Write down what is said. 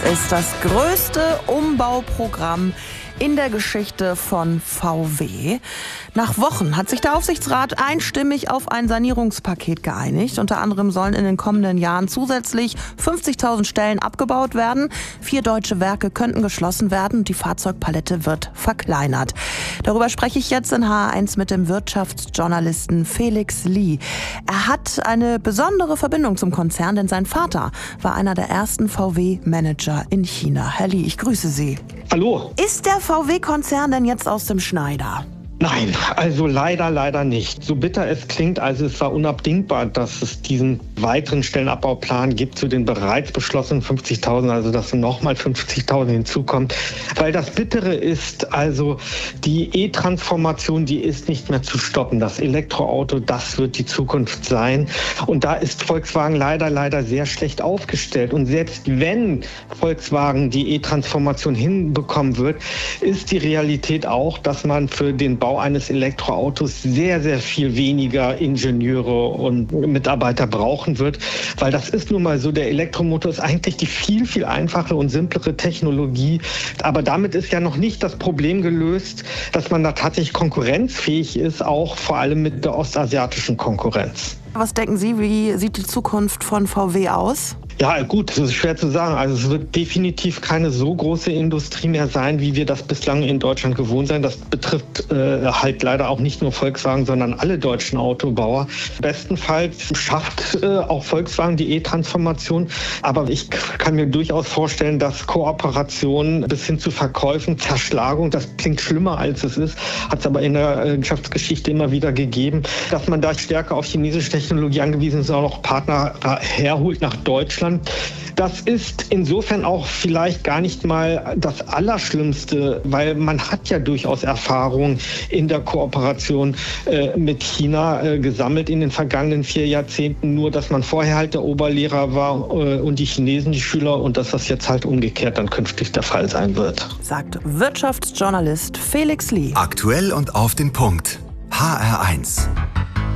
ist das größte Umbauprogramm in der Geschichte von VW. Nach Wochen hat sich der Aufsichtsrat einstimmig auf ein Sanierungspaket geeinigt. Unter anderem sollen in den kommenden Jahren zusätzlich 50.000 Stellen abgebaut werden. 4 deutsche Werke könnten geschlossen werden und die Fahrzeugpalette wird verkleinert. Darüber spreche ich jetzt in H1 mit dem Wirtschaftsjournalisten Felix Li. Er hat eine besondere Verbindung zum Konzern, denn sein Vater war einer der ersten VW-Manager in China. Herr Li, ich grüße Sie. Hallo. Ist der VW-Konzern denn jetzt aus dem Schneider? Nein, also leider nicht. So bitter es klingt, also es war unabdingbar, dass es diesen weiteren Stellenabbauplan gibt zu den bereits beschlossenen 50.000, also dass nochmal 50.000 hinzukommt. Weil das Bittere ist, also die E-Transformation, die ist nicht mehr zu stoppen. Das Elektroauto, das wird die Zukunft sein. Und da ist Volkswagen leider sehr schlecht aufgestellt. Und selbst wenn Volkswagen die E-Transformation hinbekommen wird, ist die Realität auch, dass man für den Bau eines Elektroautos sehr viel weniger Ingenieure und Mitarbeiter brauchen wird, weil das ist nun mal so, der Elektromotor ist eigentlich die viel einfachere und simplere Technologie, aber damit ist ja noch nicht das Problem gelöst, dass man da tatsächlich konkurrenzfähig ist, auch vor allem mit der ostasiatischen Konkurrenz. Was denken Sie, wie sieht die Zukunft von VW aus? Ja gut, das ist schwer zu sagen. Also es wird definitiv keine so große Industrie mehr sein, wie wir das bislang in Deutschland gewohnt sind. Das betrifft halt leider auch nicht nur Volkswagen, sondern alle deutschen Autobauer. Bestenfalls schafft auch Volkswagen die E-Transformation. Aber ich kann mir durchaus vorstellen, dass Kooperationen bis hin zu Verkäufen, Zerschlagung, das klingt schlimmer als es ist, hat es aber in der Geschäftsgeschichte immer wieder gegeben, dass man da stärker auf chinesische Technologie angewiesen ist, auch noch Partner herholt nach Deutschland. Das ist insofern auch vielleicht gar nicht mal das Allerschlimmste, weil man hat ja durchaus Erfahrung in der Kooperation mit China gesammelt in den vergangenen 4 Jahrzehnten. Nur, dass man vorher halt der Oberlehrer war und die Chinesen die Schüler und dass das jetzt halt umgekehrt dann künftig der Fall sein wird. Sagt Wirtschaftsjournalist Felix Li. Aktuell und auf den Punkt. HR1.